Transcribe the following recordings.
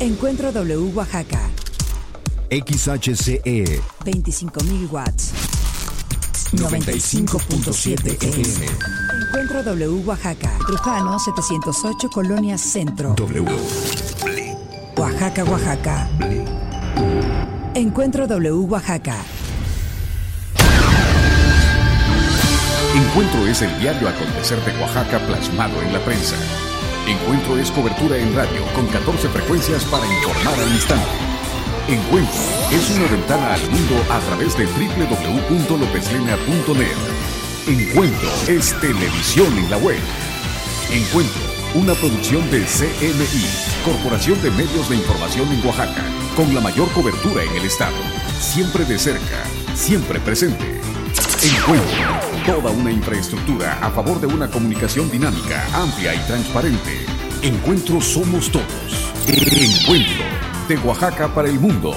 Encuentro W Oaxaca. XHCE 25,000 watts. 95.7 FM. Encuentro W Oaxaca. Trujano 708, Colonia Centro. W. Oaxaca, Oaxaca. Encuentro W Oaxaca. Encuentro es el diario acontecer de Oaxaca plasmado en la prensa. Encuentro es cobertura en radio con 14 frecuencias para informar al instante. Encuentro es una ventana al mundo a través de www.lopeslena.net. Encuentro es televisión en la web. Encuentro, una producción de CMI, Corporación de Medios de Información en Oaxaca, con la mayor cobertura en el estado. Siempre de cerca, siempre presente. Encuentro, toda una infraestructura a favor de una comunicación dinámica, amplia y transparente. Encuentro somos todos. Encuentro, de Oaxaca para el mundo.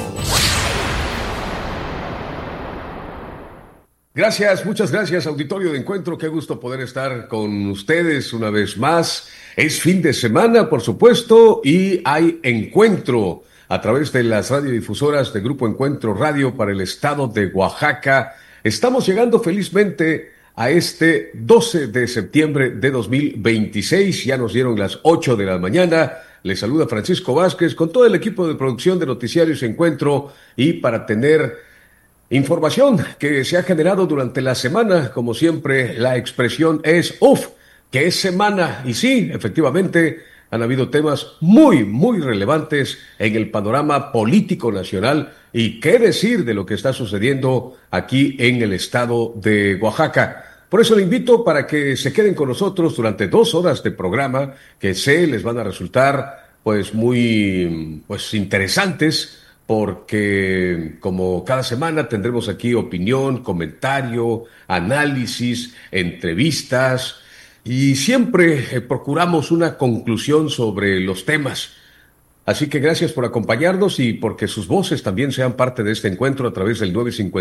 Gracias, muchas gracias, auditorio de Encuentro. Qué gusto poder estar con ustedes una vez más. Es fin de semana, por supuesto, y hay encuentro a través de las radiodifusoras de Grupo Encuentro Radio para el estado de Oaxaca. Estamos llegando felizmente a este 12 de septiembre de 2026. Ya nos dieron las 8 de la mañana. Les saluda Francisco Vázquez con todo el equipo de producción de Noticiarios Encuentro y para tener información que se ha generado durante la semana. Como siempre, la expresión es ¡uf! Que es semana. Y sí, efectivamente, han habido temas muy, muy relevantes en el panorama político nacional. Y qué decir de lo que está sucediendo aquí en el estado de Oaxaca. Por eso le invito para que se queden con nosotros durante 2 horas de programa que les van a resultar muy interesantes, porque como cada semana tendremos aquí opinión, comentario, análisis, entrevistas y siempre procuramos una conclusión sobre los temas. Así que gracias por acompañarnos y porque sus voces también sean parte de este encuentro a través del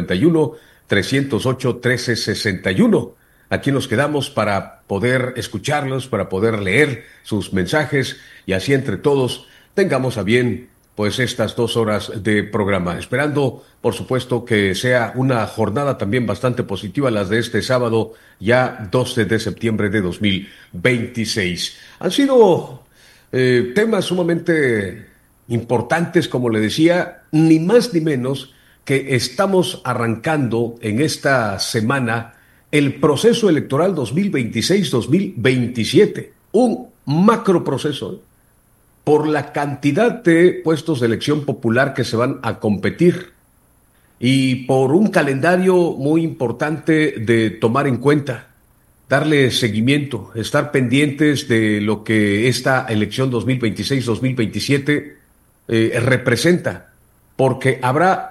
951-308-1361. Aquí nos quedamos para poder escucharlos, para poder leer sus mensajes y así entre todos tengamos a bien estas 2 horas de programa. Esperando, por supuesto, que sea una jornada también bastante positiva las de este sábado, ya 12 de septiembre de 2026. Han sido temas sumamente importantes, como le decía, ni más ni menos que estamos arrancando en esta semana el proceso electoral 2026-2027, un macro proceso por la cantidad de puestos de elección popular que se van a competir y por un calendario muy importante de tomar en cuenta, darle seguimiento, estar pendientes de lo que esta elección 2026-2027 representa, porque habrá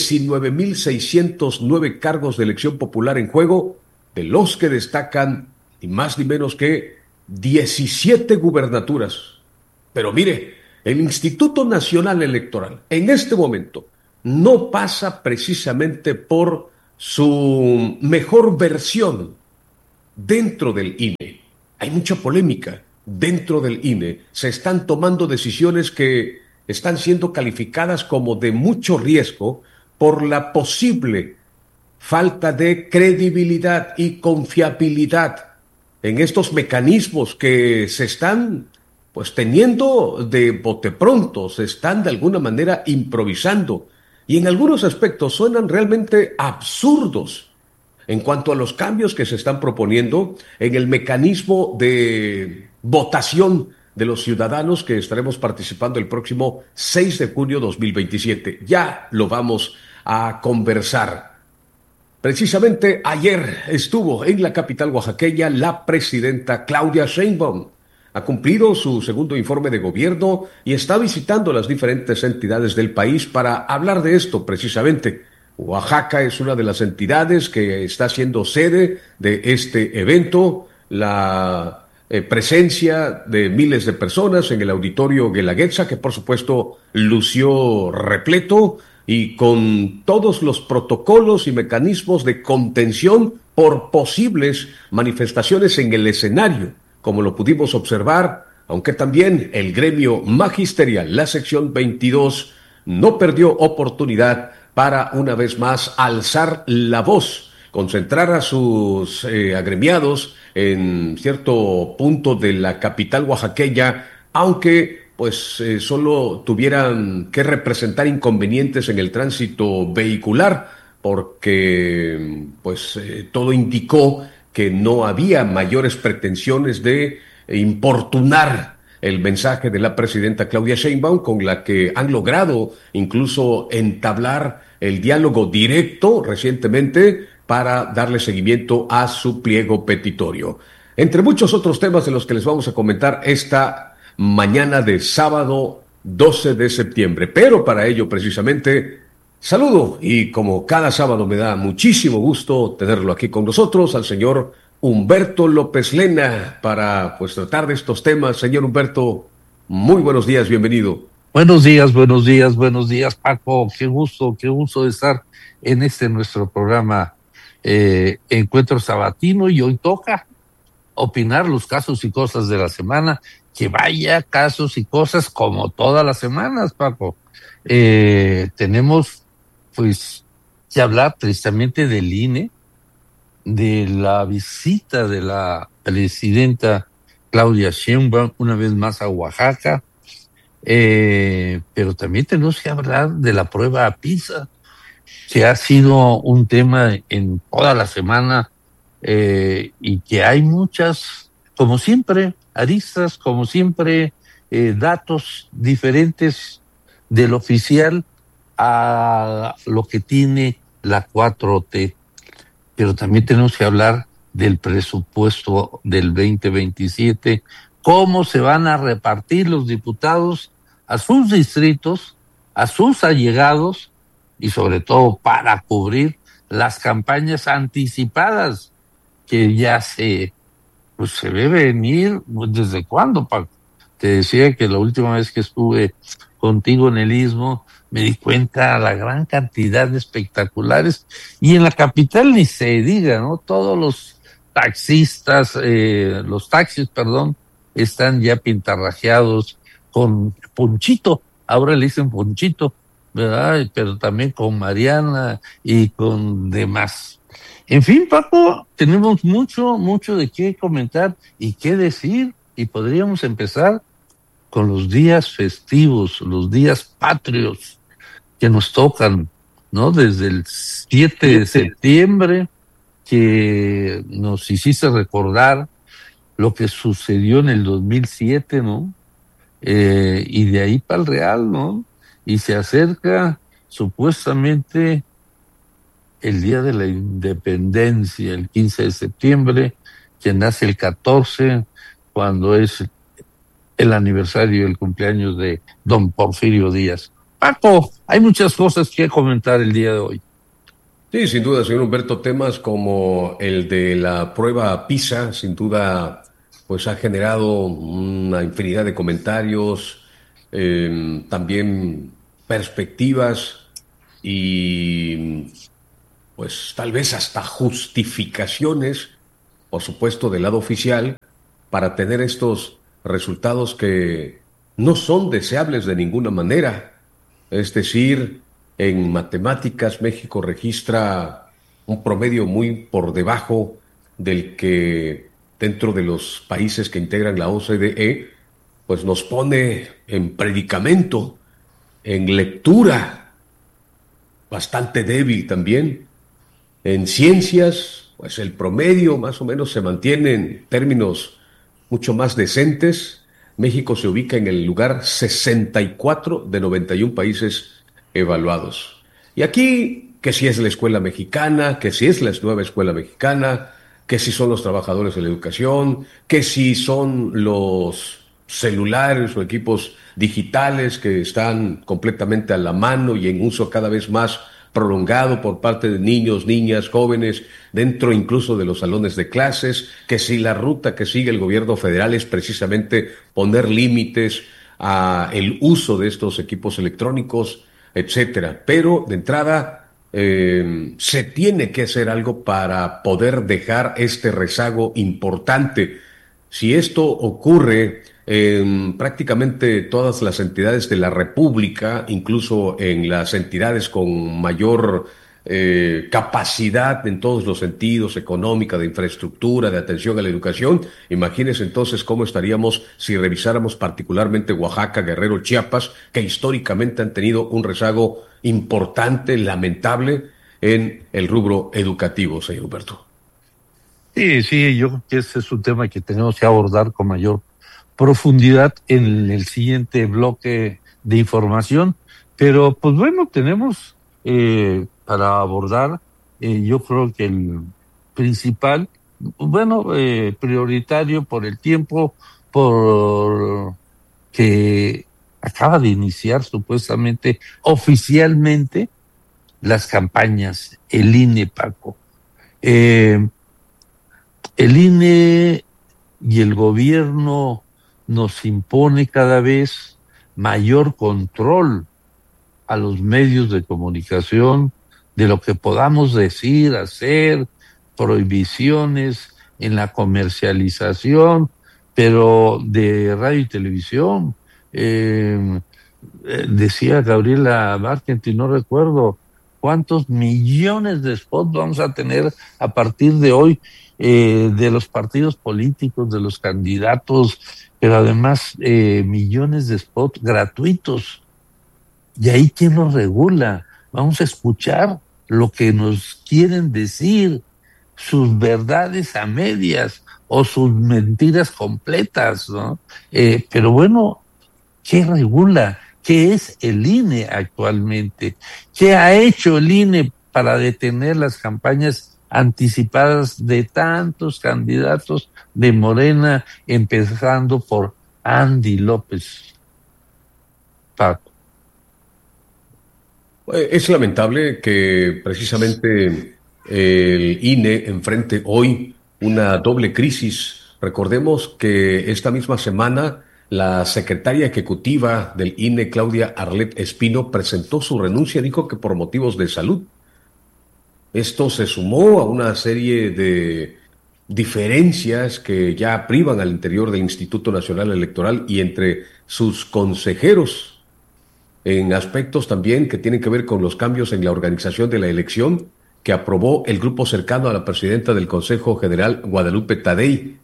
19,609 cargos de elección popular en juego, de los que destacan ni más ni menos que 17 gubernaturas. Pero mire, el Instituto Nacional Electoral en este momento no pasa precisamente por su mejor versión dentro del INE. Hay mucha polémica dentro del INE. Se están tomando decisiones que están siendo calificadas como de mucho riesgo por la posible falta de credibilidad y confiabilidad en estos mecanismos que se están teniendo de bote pronto, se están de alguna manera improvisando y en algunos aspectos suenan realmente absurdos en cuanto a los cambios que se están proponiendo en el mecanismo de votación de los ciudadanos que estaremos participando el próximo 6 de junio de 2027. Ya lo vamos a conversar. Precisamente ayer estuvo en la capital oaxaqueña la presidenta Claudia Sheinbaum. Ha cumplido su segundo informe de gobierno y está visitando las diferentes entidades del país para hablar de esto precisamente. Oaxaca es una de las entidades que está siendo sede de este evento. La presencia de miles de personas en el auditorio Guelaguetza, que por supuesto lució repleto y con todos los protocolos y mecanismos de contención por posibles manifestaciones en el escenario, como lo pudimos observar aunque también el gremio magisterial, la sección 22, no perdió oportunidad para una vez más alzar la voz, concentrar a sus agremiados en cierto punto de la capital oaxaqueña, aunque pues solo tuvieran que representar inconvenientes en el tránsito vehicular, porque pues todo indicó que no había mayores pretensiones de importunar el mensaje de la presidenta Claudia Sheinbaum, con la que han logrado incluso entablar el diálogo directo recientemente para darle seguimiento a su pliego petitorio. Entre muchos otros temas de los que les vamos a comentar esta mañana de sábado 12 de septiembre. Pero para ello, precisamente, saludo y como cada sábado me da muchísimo gusto tenerlo aquí con nosotros al señor Humberto López Lena para pues tratar de estos temas. Señor Humberto, muy buenos días, bienvenido. Buenos días, buenos días, buenos días, Paco. Qué gusto de estar en este nuestro programa Encuentro Sabatino, y hoy toca opinar los casos y cosas de la semana. Que vaya casos y cosas como todas las semanas, Paco. Tenemos pues que hablar precisamente del INE, de la visita de la presidenta Claudia Sheinbaum una vez más a Oaxaca, pero también tenemos que hablar de la prueba PISA, que ha sido un tema en toda la semana, y que hay muchas, como siempre, aristas, como siempre, datos diferentes del oficial a lo que tiene la 4T. Pero también tenemos que hablar del presupuesto del 2027, cómo se van a repartir los diputados a sus distritos, a sus allegados, y sobre todo para cubrir las campañas anticipadas que ya se ve venir. ¿Desde cuándo, Paco? Te decía que la última vez que estuve contigo en el Istmo me di cuenta de la gran cantidad de espectaculares, y en la capital ni se diga, ¿no? Todos los taxistas, los taxis, perdón, están ya pintarrajeados con Ponchito, ahora le dicen Ponchito, ¿verdad? Pero también con Mariana y con demás. En fin, Paco, tenemos mucho de qué comentar y qué decir, y podríamos empezar con los días festivos, los días patrios que nos tocan, ¿no? Desde el 7 de septiembre, que nos hiciste recordar lo que sucedió en el 2007, ¿no? Y de ahí para el Real, ¿no? Y se acerca supuestamente el Día de la Independencia, el 15 de septiembre, que nace el 14, cuando es el aniversario del cumpleaños de don Porfirio Díaz. Paco, hay muchas cosas que comentar el día de hoy. Sí, sin duda, señor Humberto, temas como el de la prueba PISA, sin duda, pues ha generado una infinidad de comentarios, también perspectivas y pues tal vez hasta justificaciones, por supuesto, del lado oficial, para tener estos resultados que no son deseables de ninguna manera. Es decir, en matemáticas México registra un promedio muy por debajo del que dentro de los países que integran la OCDE, pues nos pone en predicamento, en lectura bastante débil también. En ciencias, pues el promedio más o menos se mantiene en términos mucho más decentes. México se ubica en el lugar 64 de 91 países evaluados. Y aquí, que si es la escuela mexicana, que si es la nueva escuela mexicana, que si son los trabajadores de la educación, que si son los celulares o equipos digitales que están completamente a la mano y en uso cada vez más prolongado por parte de niños, niñas, jóvenes, dentro incluso de los salones de clases, que si la ruta que sigue el gobierno federal es precisamente poner límites a el uso de estos equipos electrónicos, etcétera. Pero de entrada se tiene que hacer algo para poder dejar este rezago importante. Si esto ocurre en prácticamente todas las entidades de la República, incluso en las entidades con mayor capacidad en todos los sentidos, económica, de infraestructura, de atención a la educación. Imagínense entonces cómo estaríamos si revisáramos particularmente Oaxaca, Guerrero, Chiapas, que históricamente han tenido un rezago importante, lamentable, en el rubro educativo, señor Humberto. Sí, yo creo que ese es un tema que tenemos que abordar con mayor profundidad en el siguiente bloque de información, pero pues bueno, tenemos para abordar, yo creo que el principal, bueno, prioritario por el tiempo, por que acaba de iniciar supuestamente, oficialmente, las campañas, el INE, Paco. El INE y el gobierno nos impone cada vez mayor control a los medios de comunicación, de lo que podamos decir, hacer, prohibiciones en la comercialización, pero de radio y televisión. Decía Gabriela Márquez, no recuerdo cuántos millones de spots vamos a tener a partir de hoy, de los partidos políticos, de los candidatos, pero además millones de spots gratuitos. ¿Y ahí quién los regula? Vamos a escuchar lo que nos quieren decir, sus verdades a medias o sus mentiras completas, ¿no? Pero bueno, ¿qué regula? ¿Qué es el INE actualmente? ¿Qué ha hecho el INE para detener las campañas anticipadas de tantos candidatos de Morena, empezando por Andy López? Paco. Es lamentable que precisamente el INE enfrente hoy una doble crisis. Recordemos que esta misma semana la secretaria ejecutiva del INE, Claudia Arlet Espino, presentó su renuncia, dijo que por motivos de salud. Esto se sumó a una serie de diferencias que ya privan al interior del Instituto Nacional Electoral y entre sus consejeros, en aspectos también que tienen que ver con los cambios en la organización de la elección que aprobó el grupo cercano a la presidenta del Consejo General, Guadalupe Tadei.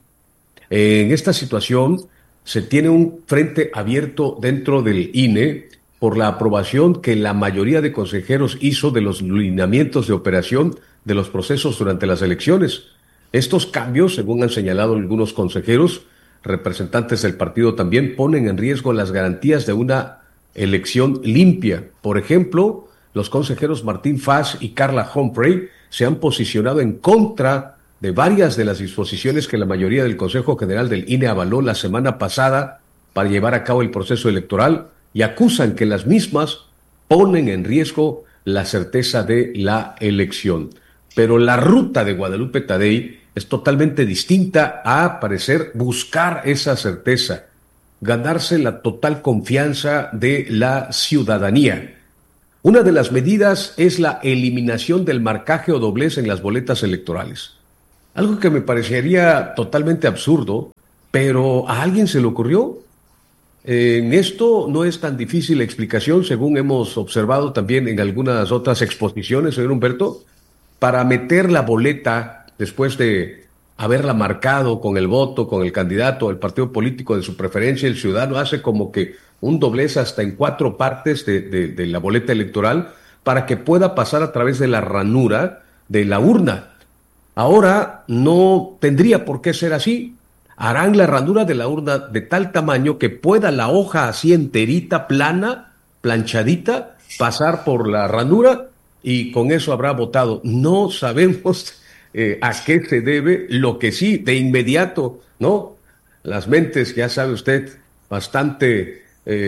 En esta situación se tiene un frente abierto dentro del INE por la aprobación que la mayoría de consejeros hizo de los lineamientos de operación de los procesos durante las elecciones. Estos cambios, según han señalado algunos consejeros, representantes del partido también, ponen en riesgo las garantías de una elección limpia. Por ejemplo, los consejeros Martín Faz y Carla Humphrey se han posicionado en contra de varias de las disposiciones que la mayoría del Consejo General del INE avaló la semana pasada para llevar a cabo el proceso electoral y acusan que las mismas ponen en riesgo la certeza de la elección. Pero la ruta de Guadalupe Tadei es totalmente distinta a parecer buscar esa certeza, ganarse la total confianza de la ciudadanía. Una de las medidas es la eliminación del marcaje o doblez en las boletas electorales. Algo que me parecería totalmente absurdo, pero ¿a alguien se le ocurrió? En esto no es tan difícil la explicación, según hemos observado también en algunas otras exposiciones, señor Humberto, para meter la boleta después de haberla marcado con el voto, con el candidato, el partido político de su preferencia, el ciudadano hace como que un doblez hasta en 4 partes de la boleta electoral para que pueda pasar a través de la ranura de la urna. Ahora no tendría por qué ser así. Harán la ranura de la urna de tal tamaño que pueda la hoja así enterita, plana, planchadita, pasar por la ranura y con eso habrá votado. No sabemos a qué se debe, lo que sí, de inmediato, ¿no? Las mentes, ya sabe usted, bastante,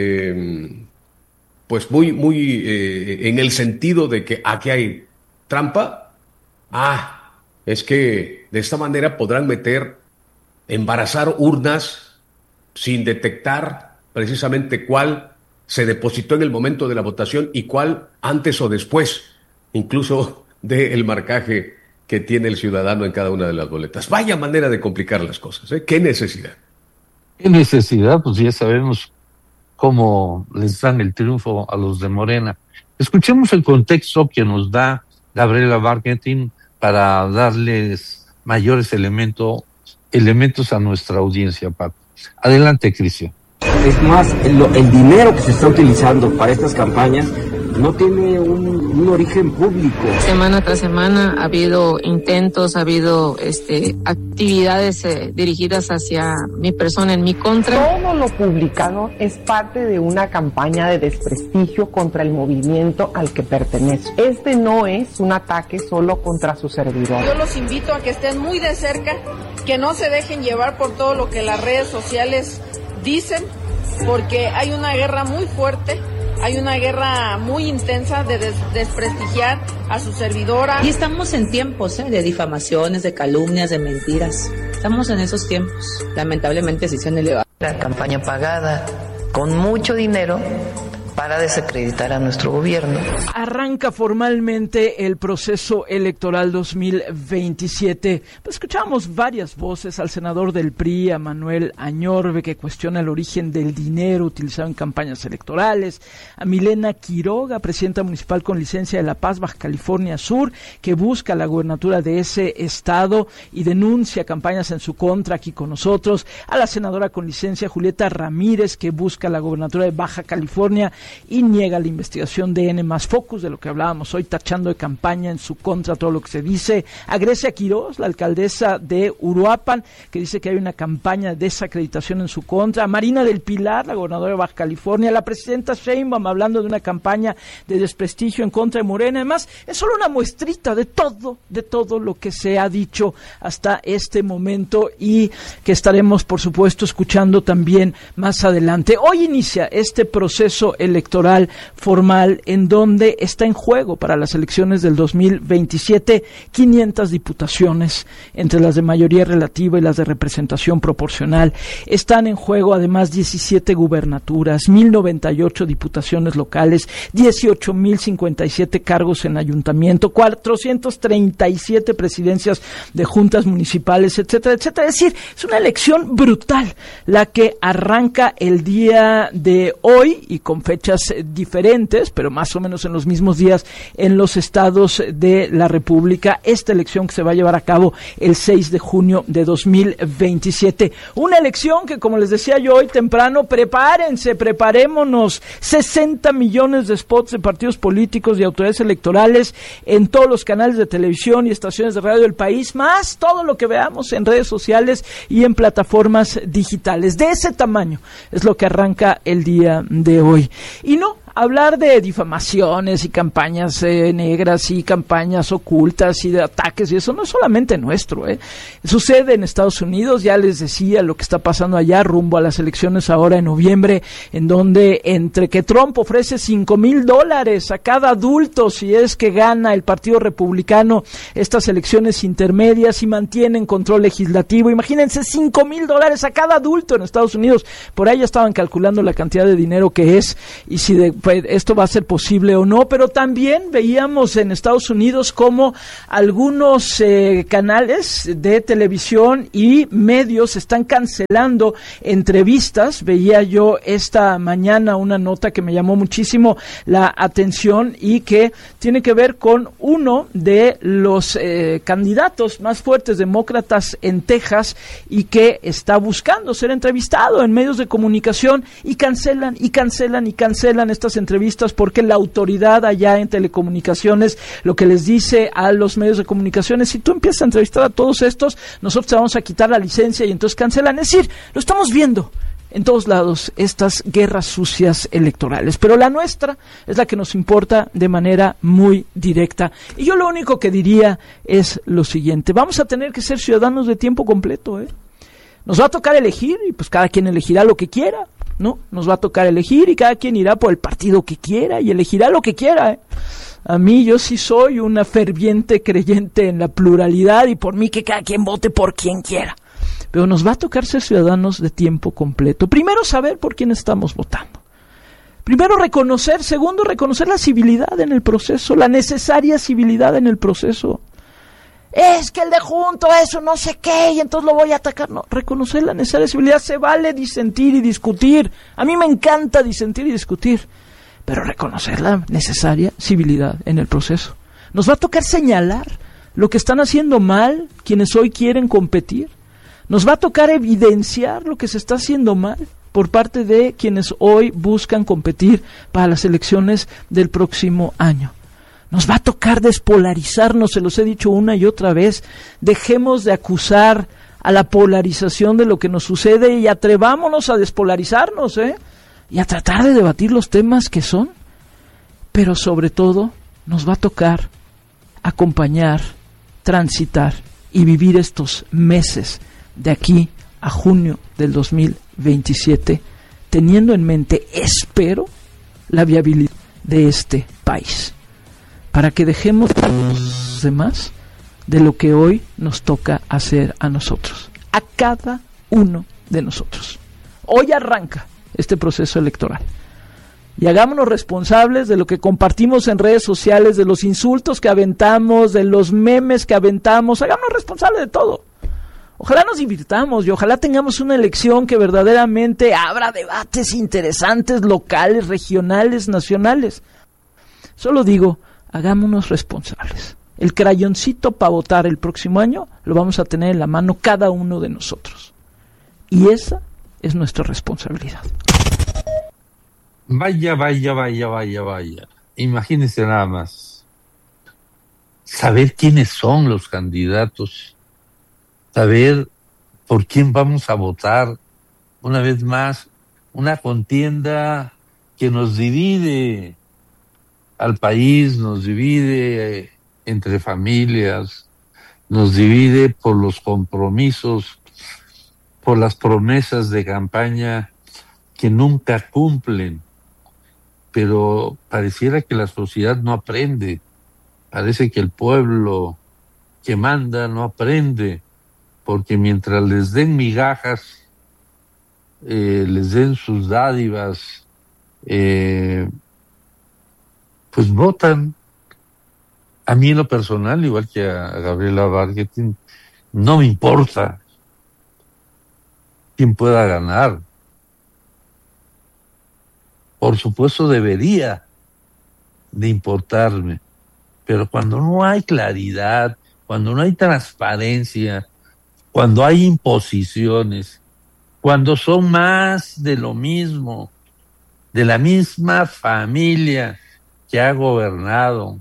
pues muy en el sentido de que aquí hay trampa. Es que de esta manera podrán embarazar urnas sin detectar precisamente cuál se depositó en el momento de la votación y cuál antes o después, incluso del marcaje que tiene el ciudadano en cada una de las boletas. Vaya manera de complicar las cosas, ¿eh? ¡Qué necesidad! ¿Qué necesidad? Pues ya sabemos cómo les dan el triunfo a los de Morena. Escuchemos el contexto que nos da Gabriela Marketing para darles mayores elementos a nuestra audiencia, Paco. Adelante, Cristian. Es más, el dinero que se está utilizando para estas campañas no tiene un origen público. Semana tras semana ha habido intentos, ha habido actividades dirigidas hacia mi persona en mi contra. Todo lo publicado es parte de una campaña de desprestigio contra el movimiento al que pertenece. Este no es un ataque solo contra su servidor. Yo los invito a que estén muy de cerca, que no se dejen llevar por todo lo que las redes sociales dicen, porque hay una guerra muy fuerte. Hay una guerra muy intensa de desprestigiar a su servidora. Y estamos en tiempos de difamaciones, de calumnias, de mentiras. Estamos en esos tiempos. Lamentablemente sí se han elevado. La campaña pagada con mucho dinero para desacreditar a nuestro gobierno. Arranca formalmente el proceso electoral 2027. Pues escuchamos varias voces: al senador del PRI, a Manuel Añorbe, que cuestiona el origen del dinero utilizado en campañas electorales, a Milena Quiroga, presidenta municipal con licencia de La Paz, Baja California Sur, que busca la gubernatura de ese estado y denuncia campañas en su contra aquí con nosotros, a la senadora con licencia Julieta Ramírez, que busca la gubernatura de Baja California y niega la investigación de N+ Focus, de lo que hablábamos hoy, tachando de campaña en su contra todo lo que se dice, a Grecia Quiroz, la alcaldesa de Uruapan, que dice que hay una campaña de desacreditación en su contra, a Marina del Pilar, la gobernadora de Baja California, a la presidenta Sheinbaum, hablando de una campaña de desprestigio en contra de Morena. Además, es solo una muestrita de todo lo que se ha dicho hasta este momento y que estaremos, por supuesto, escuchando también más adelante. Hoy inicia este proceso electoral formal en donde está en juego para las elecciones del 2027 500 diputaciones, entre las de mayoría relativa y las de representación proporcional. Están en juego además 17 gubernaturas, 1,098 diputaciones locales, 18,057 cargos en ayuntamiento, 437 presidencias de juntas municipales, etcétera, etcétera. Es decir, es una elección brutal la que arranca el día de hoy y con fechas diferentes, pero más o menos en los mismos días en los estados de la República, esta elección que se va a llevar a cabo el 6 de junio de 2027. Una elección que, como les decía yo hoy temprano, preparémonos, 60 millones de spots de partidos políticos y autoridades electorales en todos los canales de televisión y estaciones de radio del país, más todo lo que veamos en redes sociales y en plataformas digitales. De ese tamaño es lo que arranca el día de hoy. Y no, hablar de difamaciones y campañas negras y campañas ocultas y de ataques y eso no es solamente nuestro, Sucede en Estados Unidos, ya les decía lo que está pasando allá rumbo a las elecciones ahora en noviembre, en donde entre que Trump ofrece $5,000 a cada adulto si es que gana el Partido Republicano estas elecciones intermedias y mantienen control legislativo. Imagínense, $5,000 a cada adulto en Estados Unidos. Por ahí ya estaban calculando la cantidad de dinero que es y si esto va a ser posible o no, pero también veíamos en Estados Unidos como algunos canales de televisión y medios están cancelando entrevistas. Veía yo esta mañana una nota que me llamó muchísimo la atención y que tiene que ver con uno de los candidatos más fuertes demócratas en Texas y que está buscando ser entrevistado en medios de comunicación y cancelan estas entrevistas porque la autoridad allá en telecomunicaciones lo que les dice a los medios de comunicación es: si tú empiezas a entrevistar a todos estos, nosotros te vamos a quitar la licencia, y entonces cancelan. Es decir, lo estamos viendo en todos lados, estas guerras sucias electorales, pero la nuestra es la que nos importa de manera muy directa. Y yo lo único que diría es lo siguiente: vamos a tener que ser ciudadanos de tiempo completo, Nos va a tocar elegir y pues cada quien elegirá lo que quiera, ¿no? Nos va a tocar elegir y cada quien irá por el partido que quiera y elegirá lo que quiera, A mí, yo sí soy una ferviente creyente en la pluralidad y por mí que cada quien vote por quien quiera. Pero nos va a tocar ser ciudadanos de tiempo completo. Primero, saber por quién estamos votando. Primero, reconocer. Segundo, reconocer la civilidad en el proceso, la necesaria civilidad en el proceso. es que el de junto, eso no sé qué, y entonces lo voy a atacar. No, reconocer la necesaria civilidad. Se vale disentir y discutir. A mí me encanta disentir y discutir, pero reconocer la necesaria civilidad en el proceso. Nos va a tocar señalar lo que están haciendo mal quienes hoy quieren competir. Nos va a tocar evidenciar lo que se está haciendo mal por parte de quienes hoy buscan competir para las elecciones del próximo año. Nos va a tocar despolarizarnos, se los he dicho una y otra vez. Dejemos de acusar a la polarización de lo que nos sucede y atrevámonos a despolarizarnos, y a tratar de debatir los temas que son. Pero sobre todo, nos va a tocar acompañar, transitar y vivir estos meses de aquí a junio del 2027, teniendo en mente, espero, la viabilidad de este país, para que dejemos a los demás de lo que hoy nos toca hacer a nosotros, a cada uno de nosotros. Hoy arranca este proceso electoral. Y hagámonos responsables de lo que compartimos en redes sociales, de los insultos que aventamos, de los memes que aventamos. Hagámonos responsables de todo. Ojalá nos divirtamos y ojalá tengamos una elección que verdaderamente abra debates interesantes, locales, regionales, nacionales. Solo digo, hagámonos responsables. El crayoncito para votar el próximo año lo vamos a tener en la mano cada uno de nosotros. Y esa es nuestra responsabilidad. Vaya. Imagínense nada más. Saber quiénes son los candidatos. Saber por quién vamos a votar. Una vez más, una contienda que nos divide al país, nos divide entre familias, nos divide por los compromisos, por las promesas de campaña que nunca cumplen. Pero pareciera que la sociedad no aprende. Parece que el pueblo que manda no aprende, porque mientras les den migajas, les den sus dádivas, pues votan. A mí en lo personal, igual que a Gabriela Bargetin, no me importa quién pueda ganar. Por supuesto debería de importarme, pero cuando no hay claridad, cuando no hay transparencia, cuando hay imposiciones, cuando son más de lo mismo, de la misma familia que ha gobernado.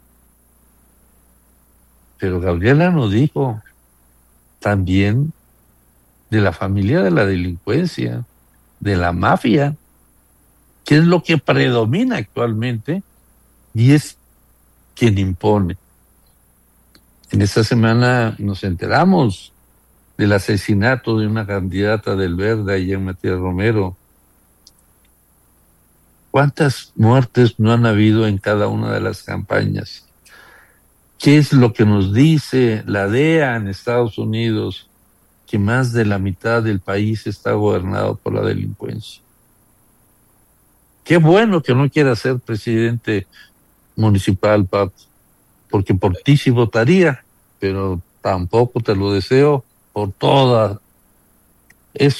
Pero Gabriela nos dijo también de la familia de la delincuencia, de la mafia, que es lo que predomina actualmente y es quien impone. En esta semana nos enteramos del asesinato de una candidata del Verde allá en Matías Romero. ¿Cuántas muertes no han habido en cada una de las campañas? ¿Qué es lo que nos dice la DEA en Estados Unidos? Que más de la mitad del país está gobernado por la delincuencia. Qué bueno que no quiera ser presidente municipal, Pap, porque por ti sí votaría, pero tampoco te lo deseo por toda